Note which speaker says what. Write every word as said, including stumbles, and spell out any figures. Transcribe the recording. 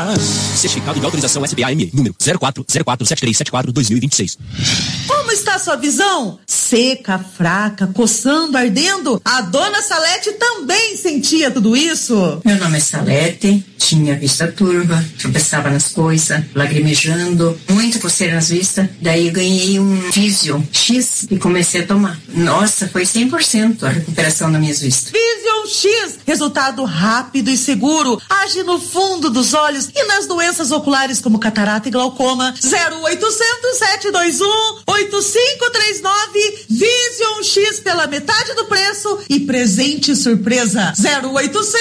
Speaker 1: Certificado de autorização S B A M E, número zero quatro zero quatro sete três sete quatro dois mil e vinte e seis.
Speaker 2: Como está a sua visão? Seca, fraca, coçando, ardendo? A dona Salete também sentia tudo isso?
Speaker 3: Meu nome é Salete, tinha vista turva, tropeçava nas coisas, lagrimejando, muita coceira nas vistas. Daí eu ganhei um Vision X e comecei a tomar. Nossa, foi cem por cento a recuperação das minhas vistas.
Speaker 2: Vision X, resultado rápido e seguro, age no fundo dos olhos e nas doenças oculares como catarata e glaucoma. zero oitocentos, sete dois um, oito cinco três nove, Vision X pela metade do preço e presente surpresa. zero oitocentos